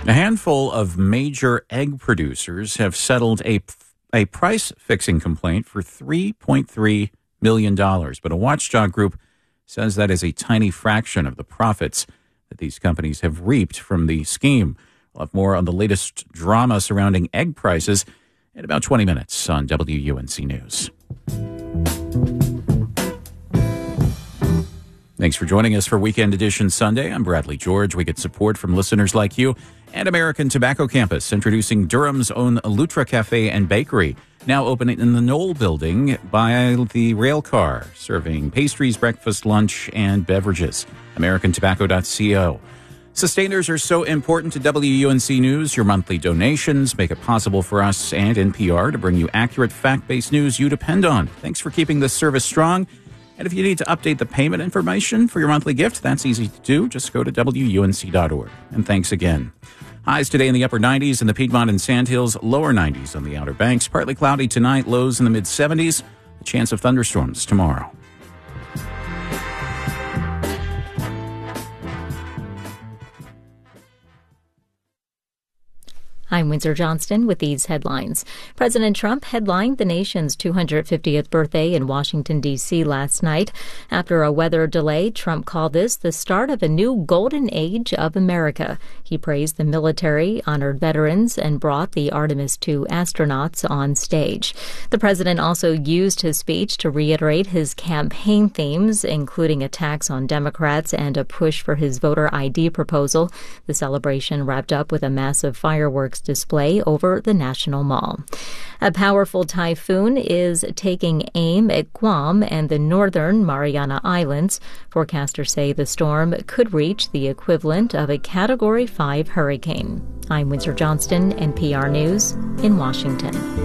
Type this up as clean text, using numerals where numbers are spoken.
A handful of major egg producers have settled a price-fixing complaint for $3.3 million. But a watchdog group says that is a tiny fraction of the profits that these companies have reaped from the scheme. We'll have more on the latest drama surrounding egg prices in about 20 minutes on WUNC News. Thanks for joining us for Weekend Edition Sunday. I'm Bradley George. We get support from listeners like you and American Tobacco Campus, introducing Durham's own Lutra Cafe and Bakery, now opening in the Knoll building by the rail car, serving pastries, breakfast, lunch, and beverages. AmericanTobacco.co. Sustainers are so important to WUNC News. Your monthly donations make it possible for us and NPR to bring you accurate, fact-based news you depend on. Thanks for keeping this service strong. And if you need to update the payment information for your monthly gift, that's easy to do. Just go to WUNC.org. And thanks again. Highs today in the upper 90s in the Piedmont and Sandhills, lower 90s on the Outer Banks. Partly cloudy tonight, lows in the mid-70s. A chance of thunderstorms tomorrow. I'm Windsor Johnston with these headlines. President Trump headlined the nation's 250th birthday in Washington, D.C. last night. After a weather delay, Trump called this the start of a new golden age of America. He praised the military, honored veterans, and brought the Artemis II astronauts on stage. The president also used his speech to reiterate his campaign themes, including attacks on Democrats and a push for his voter ID proposal. The celebration wrapped up with a massive fireworks display over the National Mall. A powerful typhoon is taking aim at Guam and the northern Mariana Islands. Forecasters say the storm could reach the equivalent of a Category 5 hurricane. I'm Windsor Johnston, NPR News in Washington.